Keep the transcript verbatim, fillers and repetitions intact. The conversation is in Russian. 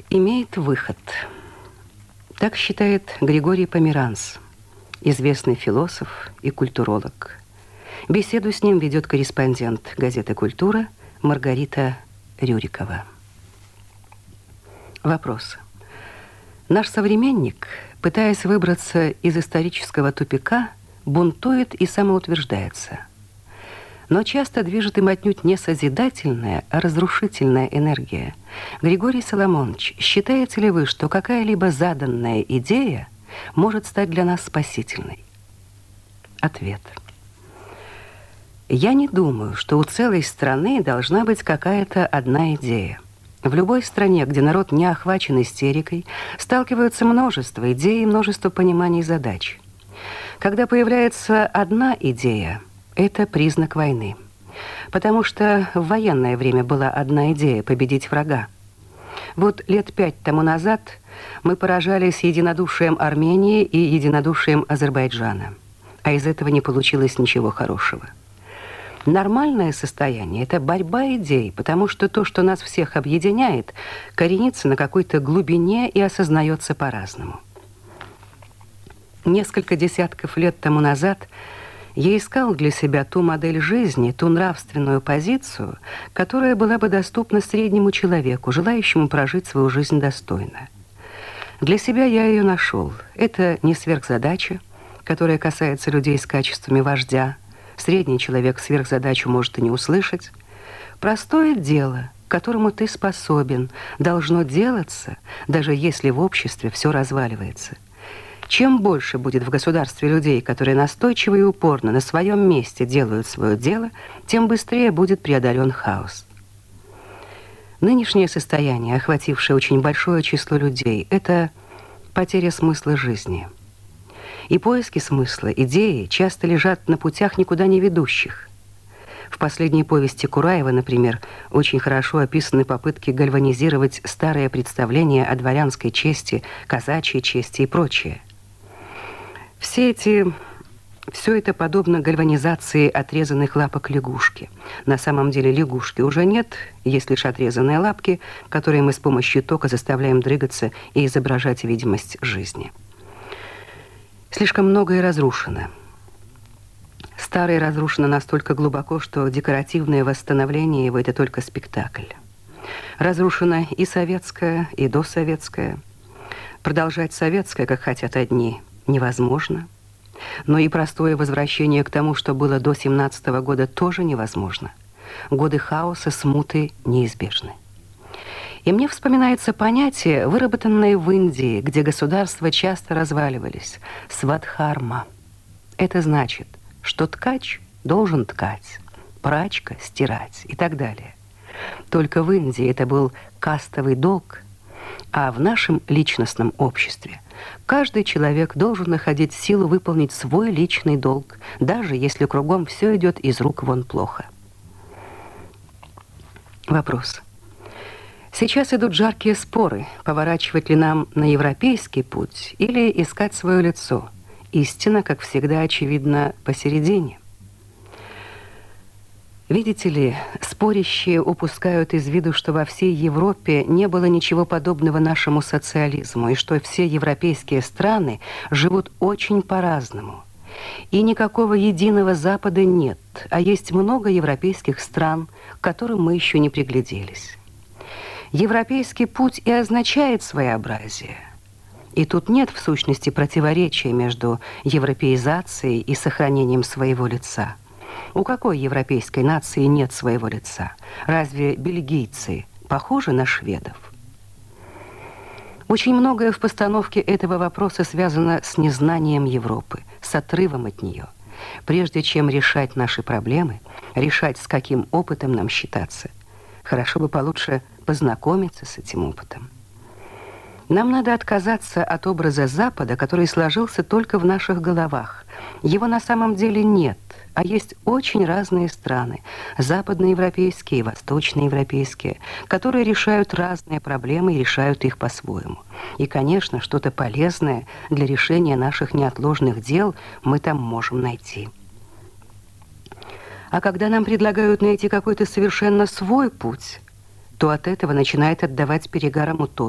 имеет выход. Так считает Григорий Померанц, известный философ и культуролог. Беседу с ним ведет корреспондент газеты «Культура» Маргарита Рюрикова. Вопрос. Наш современник, пытаясь выбраться из исторического тупика, бунтует и самоутверждается. Но часто движет им отнюдь не созидательная, а разрушительная энергия. Григорий Соломонович, считаете ли вы, что какая-либо заданная идея может стать для нас спасительной? Ответ. Я не думаю, что у целой страны должна быть какая-то одна идея. В любой стране, где народ не охвачен истерикой, сталкиваются множество идей и множество пониманий задач. Когда появляется одна идея, это признак войны. Потому что в военное время была одна идея – победить врага. Вот лет пять тому назад мы поражались единодушием Армении и единодушием Азербайджана. А из этого не получилось ничего хорошего. Нормальное состояние – это борьба идей, потому что то, что нас всех объединяет, коренится на какой-то глубине и осознается по-разному. Несколько десятков лет тому назад я искал для себя ту модель жизни, ту нравственную позицию, которая была бы доступна среднему человеку, желающему прожить свою жизнь достойно. Для себя я ее нашел. Это не сверхзадача, которая касается людей с качествами вождя. Средний человек сверхзадачу может и не услышать. Простое дело, к которому ты способен, должно делаться, даже если в обществе все разваливается. Чем больше будет в государстве людей, которые настойчиво и упорно на своем месте делают свое дело, тем быстрее будет преодолен хаос. Нынешнее состояние, охватившее очень большое число людей, это потеря смысла жизни. И поиски смысла, идеи часто лежат на путях никуда не ведущих. В последней повести Кураева, например, очень хорошо описаны попытки гальванизировать старое представление о дворянской чести, казачьей чести и прочее. Все эти, все это подобно гальванизации отрезанных лапок лягушки. На самом деле лягушки уже нет, есть лишь отрезанные лапки, которые мы с помощью тока заставляем дрыгаться и изображать видимость жизни. Слишком многое разрушено. Старое разрушено настолько глубоко, что декоративное восстановление его – это только спектакль. Разрушено и советское, и досоветское. Продолжать советское, как хотят одни, невозможно. Но и простое возвращение к тому, что было до семнадцатого года, тоже невозможно. Годы хаоса, смуты неизбежны. И мне вспоминается понятие, выработанное в Индии, где государства часто разваливались – свадхарма. Это значит, что ткач должен ткать, прачка – стирать и так далее. Только в Индии это был кастовый долг, а в нашем личностном обществе каждый человек должен находить силу выполнить свой личный долг, даже если кругом все идет из рук вон плохо. Вопрос. Сейчас идут жаркие споры, поворачивать ли нам на европейский путь или искать свое лицо. Истина, как всегда, очевидно, посередине. Видите ли, спорящие упускают из виду, что во всей Европе не было ничего подобного нашему социализму, и что все европейские страны живут очень по-разному. И никакого единого Запада нет, а есть много европейских стран, к которым мы еще не пригляделись. Европейский путь и означает своеобразие. И тут нет, в сущности, противоречия между европеизацией и сохранением своего лица. У какой европейской нации нет своего лица? Разве бельгийцы похожи на шведов? Очень многое в постановке этого вопроса связано с незнанием Европы, с отрывом от нее. Прежде чем решать наши проблемы, решать, с каким опытом нам считаться, хорошо бы получше познакомиться с этим опытом. Нам надо отказаться от образа Запада, который сложился только в наших головах. Его на самом деле нет, а есть очень разные страны, западноевропейские и восточноевропейские, которые решают разные проблемы и решают их по-своему. И, конечно, что-то полезное для решения наших неотложных дел мы там можем найти. А когда нам предлагают найти какой-то совершенно свой путь, то от этого начинает отдавать перегаром утопии.